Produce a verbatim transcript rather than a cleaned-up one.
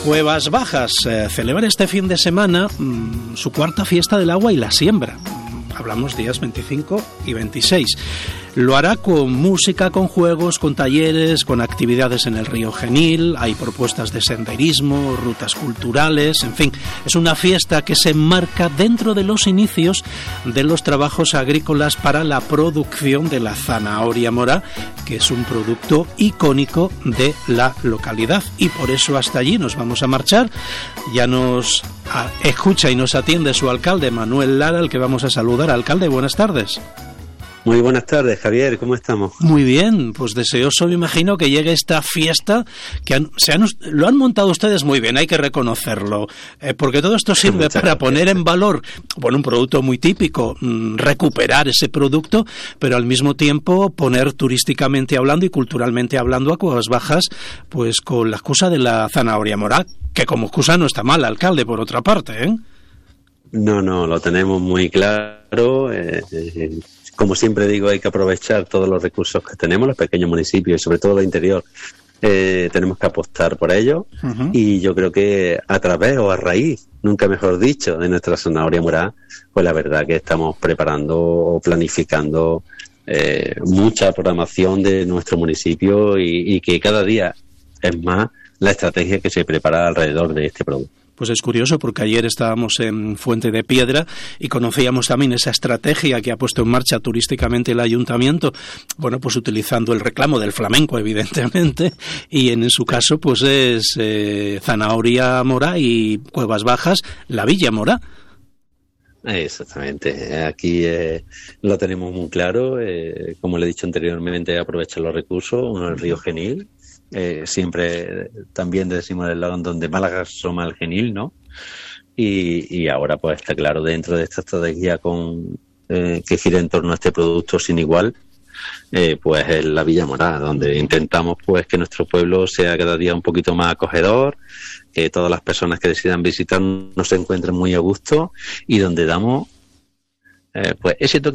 Cuevas Bajas eh, celebra este fin de semana mmm, su cuarta fiesta del agua y la siembra. Hablamos días veinticinco y veintiséis. Lo hará con música, con juegos, con talleres, con actividades en el río Genil. Hay propuestas de senderismo, rutas culturales, en fin. Es una fiesta que se enmarca dentro de los inicios de los trabajos agrícolas para la producción de la zanahoria morá, que es un producto icónico de la localidad. Y por eso hasta allí nos vamos a marchar. Ya nos escucha y nos atiende su alcalde, Manuel Lara, al que vamos a saludar. Alcalde, buenas tardes. Muy buenas tardes, Javier, ¿cómo estamos? Muy bien, pues deseoso me imagino que llegue esta fiesta, que han, se han, lo han montado ustedes muy bien, hay que reconocerlo, eh, porque todo esto sirve para gracias. Poner en valor, bueno, un producto muy típico, mmm, recuperar ese producto, pero al mismo tiempo poner turísticamente hablando y culturalmente hablando a Cuevas Bajas, pues con la excusa de la zanahoria morá, que como excusa no está mal, alcalde, por otra parte, ¿eh? No, no, lo tenemos muy claro. Eh, eh, como siempre digo, hay que aprovechar todos los recursos que tenemos, los pequeños municipios y sobre todo el interior. Eh, tenemos que apostar por ello. Uh-huh. Y yo creo que a través o a raíz, nunca mejor dicho, de nuestra zanahoria morá, pues la verdad que estamos preparando o planificando eh, mucha programación de nuestro municipio y, y que cada día es más la estrategia que se prepara alrededor de este producto. Pues es curioso porque ayer estábamos en Fuente de Piedra y conocíamos también esa estrategia que ha puesto en marcha turísticamente el ayuntamiento, bueno, pues utilizando el reclamo del flamenco, evidentemente, y en su caso pues es eh, zanahoria morá y Cuevas Bajas, la Villa Morá. Exactamente, aquí eh, lo tenemos muy claro, eh, como le he dicho anteriormente, aprovechar los recursos, uno el río Genil. Eh, siempre también decimos del lado donde Málaga asoma el Genil, ¿no? Y, y ahora pues está claro dentro de esta estrategia con eh, que gira en torno a este producto sin igual, eh, pues es la Villa Morá, donde intentamos pues que nuestro pueblo sea cada día un poquito más acogedor, que todas las personas que decidan visitarnos se encuentren muy a gusto y donde damos eh, pues ese toque